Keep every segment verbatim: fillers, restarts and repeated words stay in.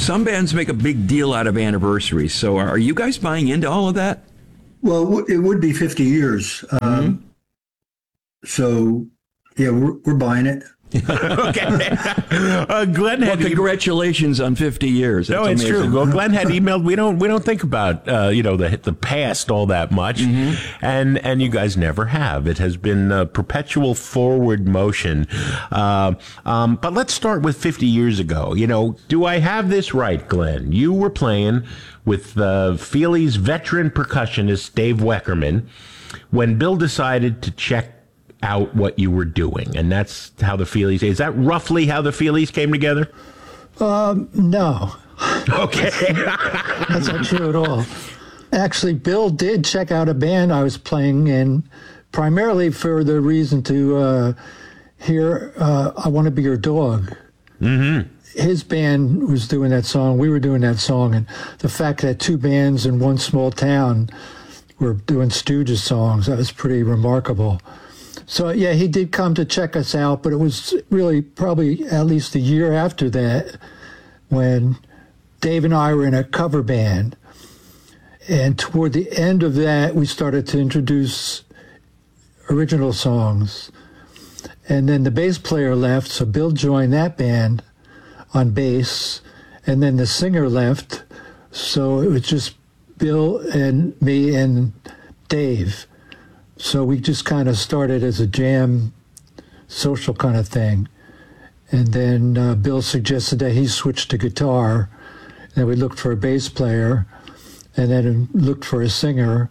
Some bands make a big deal out of anniversaries. So are you guys buying into all of that? Well, it would be fifty years. Um, mm-hmm. So, yeah, we're, we're buying it. Okay. Uh, Glenn had well, congratulations e- on fifty years. That's no, it's amazing. True. Well, Glenn had emailed. We don't we don't think about uh, you know the the past all that much, mm-hmm. and and you guys never have. It has been a perpetual forward motion. Uh, um, but let's start with fifty years ago. You know, do I have this right, Glenn? You were playing with uh, Feelies veteran percussionist Dave Weckerman when Bill decided to check out what you were doing, and that's how the Feelies. Is that roughly how the Feelies came together? Um, no. Okay. That's not true at all. Actually, Bill did check out a band I was playing in, primarily for the reason to uh, hear uh, I Want to Be Your Dog. Mm-hmm. His band was doing that song. We were doing that song. And the fact that two bands in one small town were doing Stooges songs, that was pretty remarkable. So, yeah, he did come to check us out, but it was really probably at least a year after that when Dave and I were in a cover band. And toward the end of that, we started to introduce original songs. And then the bass player left, so Bill joined that band on bass. And then the singer left, so it was just Bill and me and Dave. So we just kind of started as a jam, social kind of thing. And then uh, Bill suggested that he switch to guitar. And we looked for a bass player and then looked for a singer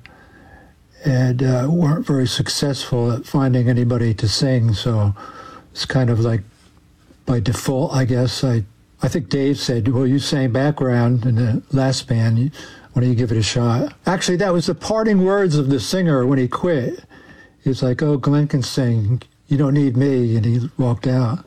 and uh, weren't very successful at finding anybody to sing. So it's kind of like by default, I guess. I, I think Dave said, well, you sang background in the last band. Why don't you give it a shot? Actually, that was the parting words of the singer when he quit. He was like, oh, Glenn can sing. You don't need me. And he walked out.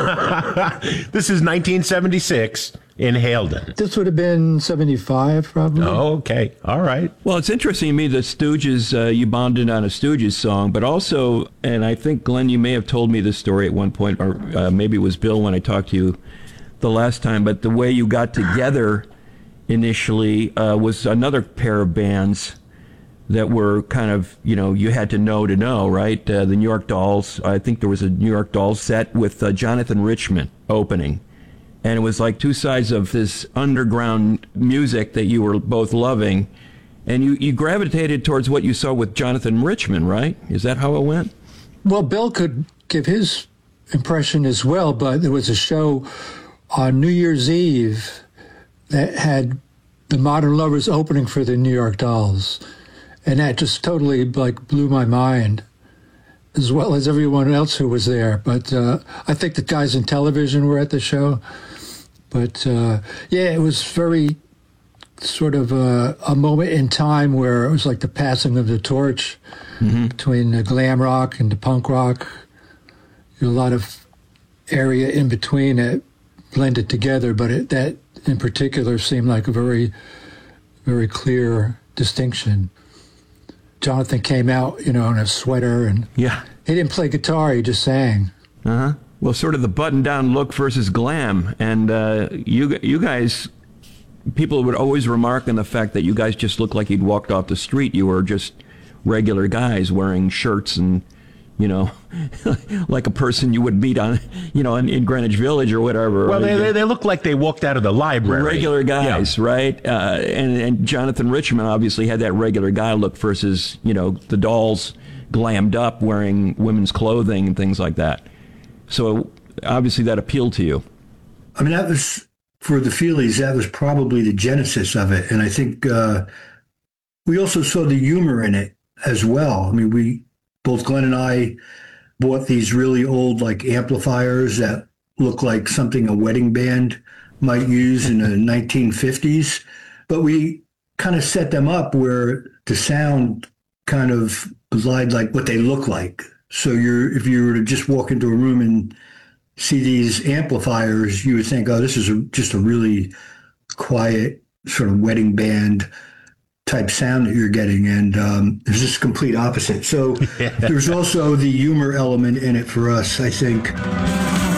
This is nineteen seventy-six in Haledon. This would have been seventy-five, probably. Oh, okay. All right. Well, it's interesting to me that Stooges, uh, you bonded on a Stooges song, but also, and I think, Glenn, you may have told me this story at one point, or uh, maybe it was Bill when I talked to you the last time, but the way you got together initially uh, was another pair of bands that were kind of, you know, you had to know to know, right? Uh, the New York Dolls. I think there was a New York Dolls set with uh, Jonathan Richman opening. And it was like two sides of this underground music that you were both loving. And you, you gravitated towards what you saw with Jonathan Richman, right? Is that how it went? Well, Bill could give his impression as well, but there was a show on New Year's Eve that had the Modern Lovers opening for the New York Dolls. And that just totally, like, blew my mind, as well as everyone else who was there. But uh, I think the guys in television were at the show. But, uh, yeah, it was very sort of a, a moment in time where it was like the passing of the torch mm-hmm. between the glam rock and the punk rock. A lot of area in between that blended together, but it, that in particular seemed like a very, very clear distinction. Jonathan came out, you know, in a sweater, and yeah, he didn't play guitar; he just sang. Uh huh. Well, sort of the button-down look versus glam, and uh, you you guys, people would always remark on the fact that you guys just looked like you'd walked off the street. You were just regular guys wearing shirts and, you know, like a person you would meet on, you know, in, in Greenwich Village or whatever. Well, they, they, they look like they walked out of the library. Regular guys, yeah. Right? Uh, and, and Jonathan Richman obviously had that regular guy look versus, you know, the Dolls glammed up wearing women's clothing and things like that. So obviously that appealed to you. I mean, that was, for the Feelies, that was probably the genesis of it. And I think uh, we also saw the humor in it as well. I mean, we... Both Glenn and I bought these really old, like, amplifiers that look like something a wedding band might use in the nineteen fifties. But we kind of set them up where the sound kind of belied like what they look like. So you're, if you were to just walk into a room and see these amplifiers, you would think, oh, this is a, just a really quiet sort of wedding band type sound that you're getting, and um, it's just complete opposite. So yeah. There's also the humor element in it for us, I think.